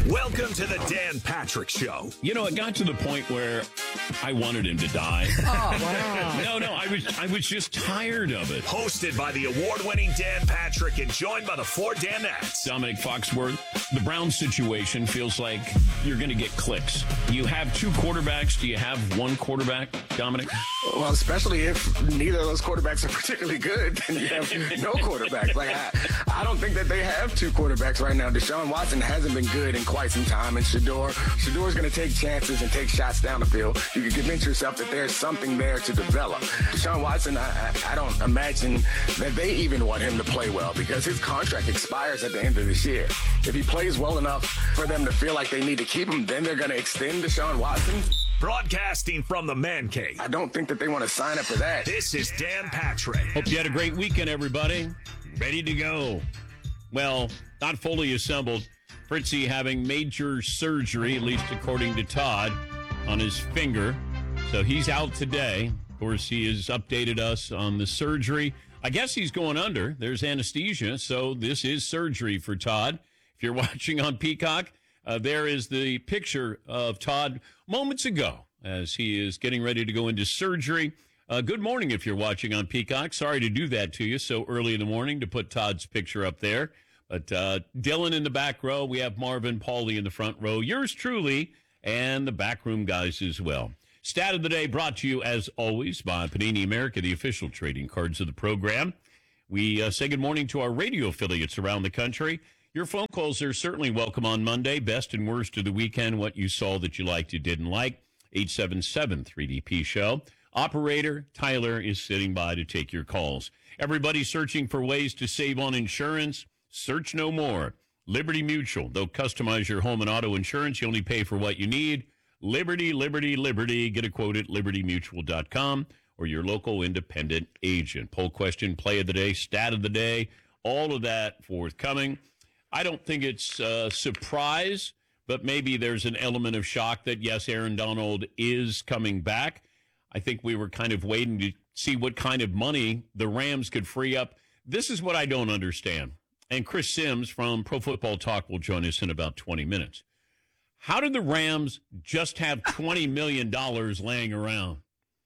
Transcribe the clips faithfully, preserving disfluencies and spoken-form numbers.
Welcome to the Dan Patrick Show. You know, it got to the point where I wanted him to die. Oh, wow. No, no, I was I was just tired of it. Hosted by the award-winning Dan Patrick and joined by the four Danettes. Dominic Foxworth, the Browns situation feels like you're going to get clicks. You have two quarterbacks. Do you have one quarterback, Dominic? Well, especially if neither of those quarterbacks are particularly good, then you have no quarterbacks. Like, I, I don't think that they have two quarterbacks right now. Deshaun Watson hasn't been good in quite some time, and Shador, Shador's going to take chances and take shots down the field. You can convince yourself that there's something there to develop. Deshaun Watson, I, I, I don't imagine that they even want him to play well because his contract expires at the end of this year. If he plays well enough for them to feel like they need to keep him, then they're going to extend Deshaun Watson. Broadcasting from the Man Cave. I don't think that they want to sign up for that. This is Dan Patrick. Hope you had a great weekend, everybody. Ready to go. Well, not fully assembled. Fritzy having major surgery, at least according to Todd, on his finger. So he's out today. Of course, he has updated us on the surgery. I guess he's going under. There's anesthesia, so this is surgery for Todd. If you're watching on Peacock, uh, there is the picture of Todd moments ago as he is getting ready to go into surgery. Uh, good morning if you're watching on Peacock. Sorry to do that to you so early in the morning to put Todd's picture up there. But uh, Dylan in the back row. We have Marvin, Paulie in the front row. Yours truly, and the backroom guys as well. Stat of the day brought to you, as always, by Panini America, the official trading cards of the program. We uh, say good morning to our radio affiliates around the country. Your phone calls are certainly welcome on Monday. Best and worst of the weekend, what you saw that you liked, you didn't like. eight seven seven three D P show. Operator Tyler is sitting by to take your calls. Everybody searching for ways to save on insurance? Search no more. Liberty Mutual. They'll customize your home and auto insurance. You only pay for what you need. Liberty, Liberty, Liberty. Get a quote at liberty mutual dot com or your local independent agent. Poll question, play of the day, stat of the day, all of that forthcoming. I don't think it's a surprise, but maybe there's an element of shock that, yes, Aaron Donald is coming back. I think we were kind of waiting to see what kind of money the Rams could free up. This is what I don't understand. And Chris Sims from Pro Football Talk will join us in about twenty minutes. How did the Rams just have twenty million dollars laying around?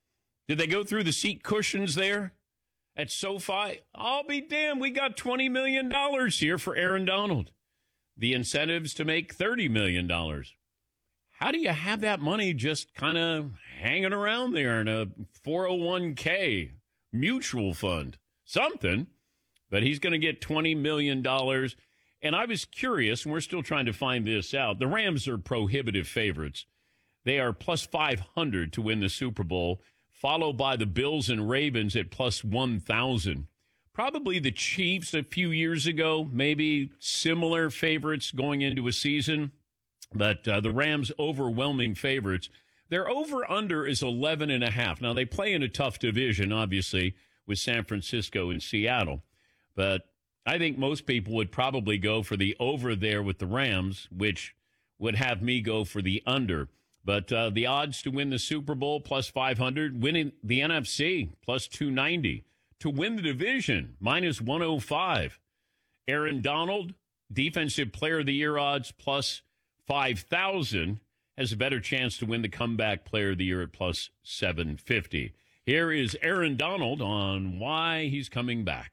Did they go through the seat cushions there at SoFi? I'll be damned, we got twenty million dollars here for Aaron Donald. The incentives to make thirty million dollars. How do you have that money just kind of hanging around there in a four oh one k mutual fund? Something. But he's going to get twenty million dollars. And I was curious, and we're still trying to find this out. The Rams are prohibitive favorites. They are plus five hundred to win the Super Bowl, followed by the Bills and Ravens at plus one thousand. Probably the Chiefs a few years ago, maybe similar favorites going into a season. But uh, the Rams overwhelming favorites. Their over-under is eleven and a half. Now, they play in a tough division, obviously, with San Francisco and Seattle. But I think most people would probably go for the over there with the Rams, which would have me go for the under. But uh, the odds to win the Super Bowl, plus five hundred. Winning the N F C, plus two ninety. To win the division, minus one oh five. Aaron Donald, Defensive Player of the Year odds, plus five thousand. Has a better chance to win the Comeback Player of the Year at plus seven fifty. Here is Aaron Donald on why he's coming back.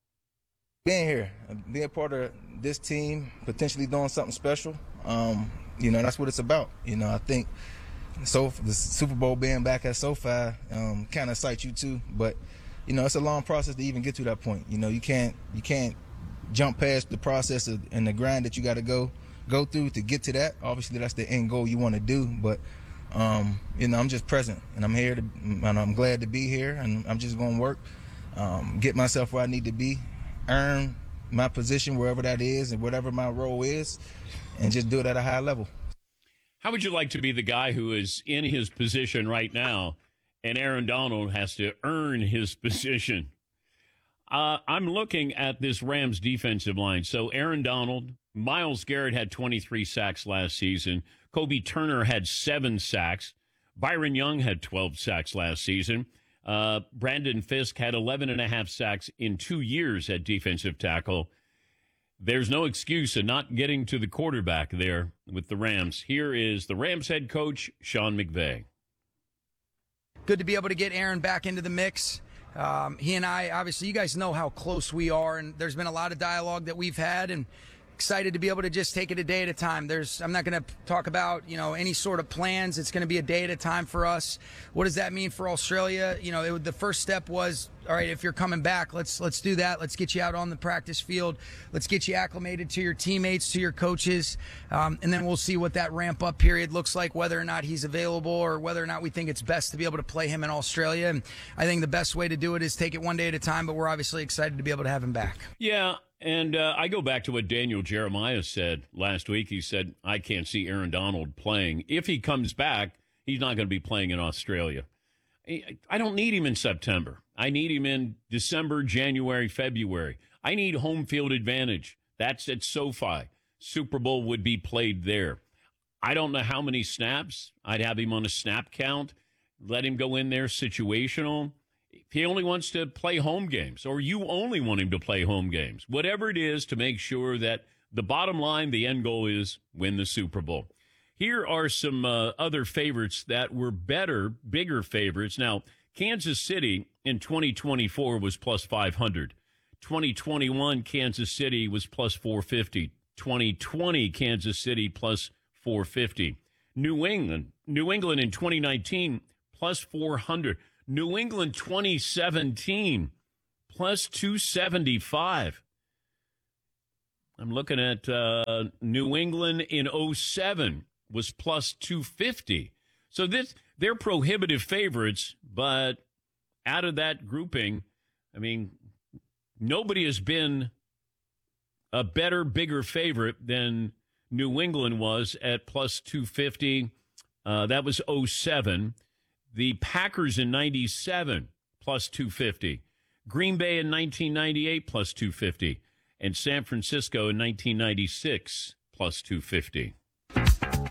Being here, being part of this team, potentially doing something special, um, you know, that's what it's about. You know, I think so the Super Bowl being back at SoFi um, kind of excites you too, but, you know, it's a long process to even get to that point. You know, you can't you can't jump past the process of, and the grind that you got to go go through to get to that. Obviously, that's the end goal you want to do, but, um, you know, I'm just present, and I'm here, to, and I'm glad to be here, and I'm just going to work, um, get myself where I need to be, earn my position wherever that is and whatever my role is, and just do it at a high level. How would you like to be the guy who is in his position right now and Aaron Donald has to earn his position? Uh, I'm looking at this Rams defensive line. So Aaron Donald, Myles Garrett had twenty-three sacks last season. Kobe Turner had seven sacks. Byron Young had twelve sacks last season. Uh, Brandon Fisk had eleven and a half sacks in two years at defensive tackle. there's no excuse of not getting to the quarterback there with the Rams. Here is the Rams head coach, Sean McVay. Good to be able to get Aaron back into the mix. Um, he and I, obviously, you guys know how close we are, and there's been a lot of dialogue that we've had, and excited to be able to just take it a day at a time. There's, I'm not going to talk about, you know, any sort of plans. It's going to be a day at a time for us. What does that mean for Australia? You know, it, the first step was, all right, if you're coming back, let's let's do that. Let's get you out on the practice field. Let's get you acclimated to your teammates, to your coaches, um, and then we'll see what that ramp up period looks like, whether or not he's available or whether or not we think it's best to be able to play him in Australia. And I think the best way to do it is take it one day at a time, but we're obviously excited to be able to have him back. Yeah. And uh, I go back to what Daniel Jeremiah said last week. He said, I can't see Aaron Donald playing. If he comes back, he's not going to be playing in Australia. I don't need him in September. I need him in December, January, February. I need home field advantage. That's at SoFi. Super Bowl would be played there. I don't know how many snaps. I'd have him on a snap count. Let him go in there situational. He only wants to play home games, or you only want him to play home games, whatever it is, to make sure that the bottom line, the end goal is win the Super Bowl. Here are some uh, other favorites that were better, bigger favorites. Now, Kansas City in twenty twenty-four was plus five hundred. twenty twenty-one, Kansas City was plus four fifty. twenty twenty, Kansas City plus four fifty. New England, New England in twenty nineteen, plus four hundred. New England twenty seventeen, plus two seventy-five. I'm looking at uh, New England in oh seven was plus two fifty. So this they're prohibitive favorites, but out of that grouping, I mean, nobody has been a better, bigger favorite than New England was at plus two fifty. Uh, that was oh seven. The Packers in ninety-seven, plus two fifty. Green Bay in nineteen ninety-eight, plus two fifty. And San Francisco in nineteen ninety-six, plus two fifty.